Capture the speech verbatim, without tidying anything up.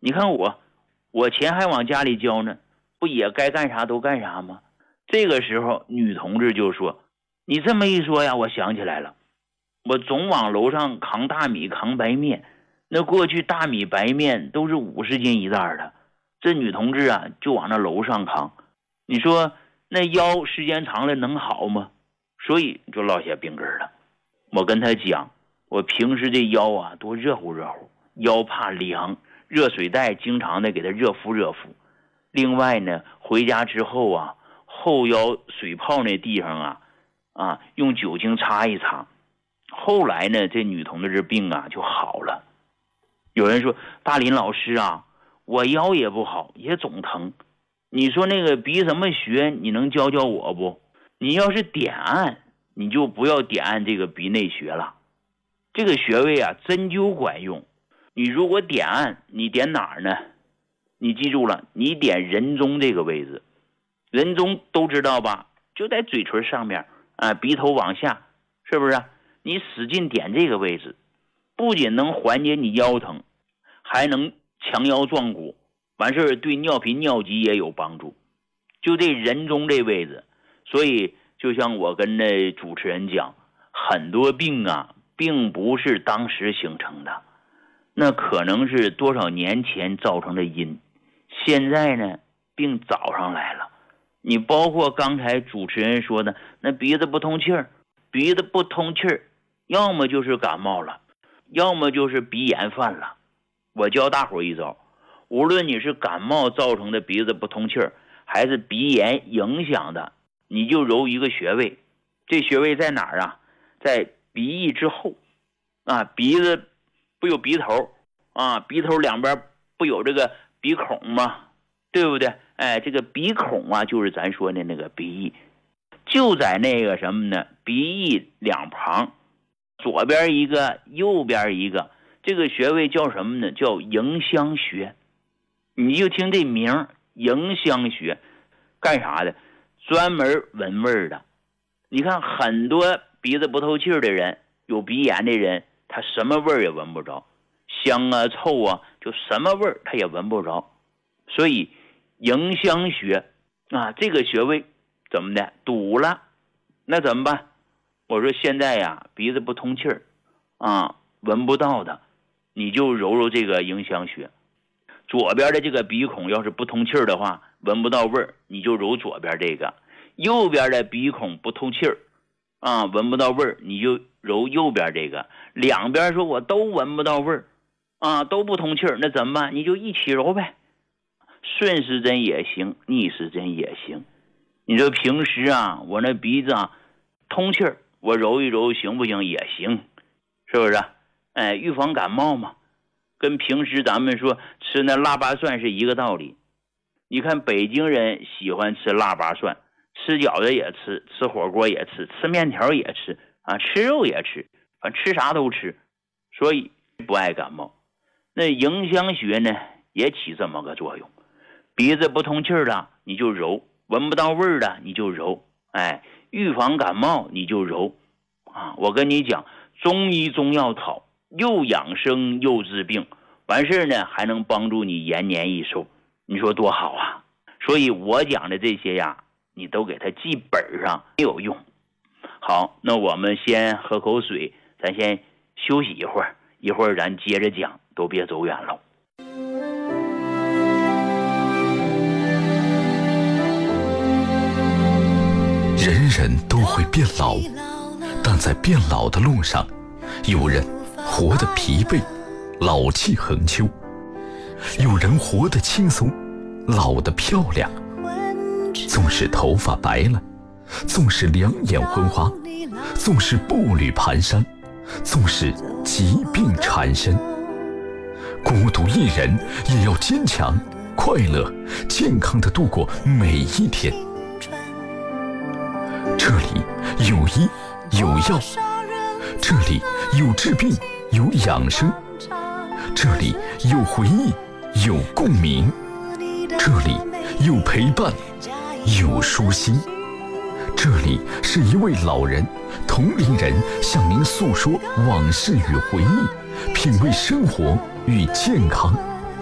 你看我，我钱还往家里交呢，不也该干啥都干啥吗？这个时候女同志就说，你这么一说呀，我想起来了，我总往楼上扛大米扛白面，那过去大米白面都是五十斤一袋的，这女同志啊就往那楼上扛，你说那腰时间长了能好吗？所以就落下病根了。我跟她讲，我平时这腰啊多热乎热乎，腰怕凉，热水袋经常的给她热敷热敷。另外呢，回家之后啊，后腰水泡那地方啊啊用酒精擦一擦。后来呢，这女同志这病啊就好了。有人说，大林老师啊，我腰也不好，也总疼，你说那个鼻什么穴，你能教教我不？你要是点按，你就不要点按这个鼻内穴了，这个穴位啊针灸管用。你如果点按，你点哪儿呢？你记住了，你点人中这个位置。人中都知道吧，就在嘴唇上面啊，鼻头往下，是不是啊？你使劲点这个位置，不仅能缓解你腰疼，还能强腰壮骨，完事儿对尿频尿急也有帮助。就这人中这位置，所以就像我跟那主持人讲，很多病啊并不是当时形成的，那可能是多少年前造成的因，现在呢病找上来了。你包括刚才主持人说的那鼻子不通气儿，鼻子不通气儿，要么就是感冒了，要么就是鼻炎犯了。我教大伙一招，无论你是感冒造成的鼻子不通气儿，还是鼻炎影响的，你就揉一个穴位。这穴位在哪儿啊？在鼻翼之后啊，鼻子不有鼻头啊，鼻头两边不有这个鼻孔吗？对不对？哎，这个鼻孔啊，就是咱说的那个鼻翼，就在那个什么呢？鼻翼两旁，左边一个，右边一个。这个穴位叫什么呢？叫迎香穴。你就听这名，迎香穴，干啥的？专门闻味儿的。你看很多鼻子不透气的人，有鼻炎的人，他什么味儿也闻不着，香啊臭啊，就什么味儿他也闻不着。所以迎香穴啊，这个穴位怎么的？堵了，那怎么办？我说现在呀，鼻子不通气儿啊，闻不到的，你就揉揉这个迎香穴。左边的这个鼻孔要是不通气儿的话，闻不到味儿，你就揉左边这个；右边的鼻孔不通气儿啊，闻不到味儿，你就揉右边这个。两边说我都闻不到味儿啊，都不通气儿，那怎么办？你就一起揉呗。顺时针也行，逆时针也行。你说平时啊，我那鼻子啊通气儿，我揉一揉行不行？也行，是不是？哎，预防感冒嘛，跟平时咱们说吃那腊八蒜是一个道理。你看北京人喜欢吃腊八蒜，吃饺子也吃，吃火锅也吃，吃面条也吃啊，吃肉也吃，反正吃啥都吃，所以不爱感冒。那迎香穴呢也起这么个作用。鼻子不通气儿的你就揉，闻不到味儿的你就揉，哎，预防感冒你就揉啊！我跟你讲，中医中药草又养生又治病，完事呢还能帮助你延年益寿，你说多好啊！所以我讲的这些呀，你都给它记本上，没有用。好，那我们先喝口水，咱先休息一会儿，一会儿咱接着讲，都别走远了。 人人都会变老，但在变老的路上，有人活得疲惫，老气横秋；有人活得轻松，老得漂亮。纵使头发白了，纵使两眼昏花，纵使步履蹒跚，纵使疾病缠身，孤独一人也要坚强、快乐、健康地度过每一天。这里有医有药，这里有治病有养生，这里有回忆有共鸣，这里有陪伴有舒心。这里是一位老人同龄人向您诉说往事与回忆，品味生活与健康。